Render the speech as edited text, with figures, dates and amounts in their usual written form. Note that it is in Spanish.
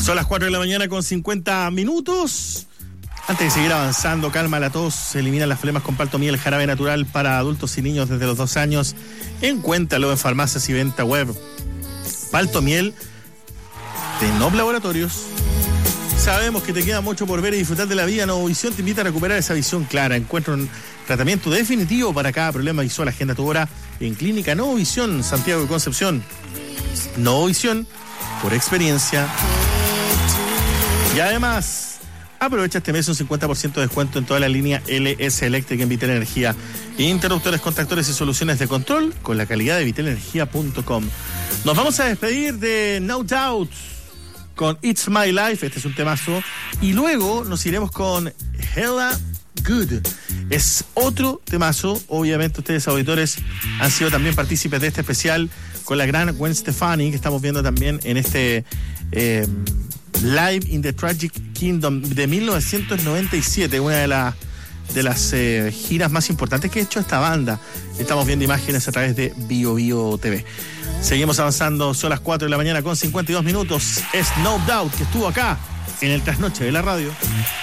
Son las 4 de la mañana con 50 minutos. Antes de seguir avanzando, calma la tos, se eliminan las flemas con Paltomiel, jarabe natural para adultos y niños desde los 2 años. Encuéntralo en farmacias y venta web. Paltomiel de Nob Laboratorios. Sabemos que te queda mucho por ver y disfrutar de la vida. Novovisión te invita a recuperar esa visión clara. Encuentra un tratamiento definitivo para cada problema visual. Agenda tu hora en Clínica Novovisión, Santiago de Concepción. Novovisión, por experiencia. Y además, aprovecha este mes un 50% de descuento en toda la línea LS Electric en Vitel Energía. Interruptores, contactores y soluciones de control con la calidad de vitelenergia.com. Nos vamos a despedir de No Doubt con It's My Life. Este es un temazo. Y luego nos iremos con Hella Good. Es otro temazo. Obviamente ustedes, auditores, han sido también partícipes de este especial con la gran Gwen Stefani, que estamos viendo también en este Live in the Tragic Kingdom de 1997, una de las giras más importantes que ha hecho esta banda. Estamos viendo imágenes a través de BioBio TV. Seguimos avanzando, son las 4 de la mañana con 52 minutos. Es No Doubt, que estuvo acá en el Trasnoche de la Radio.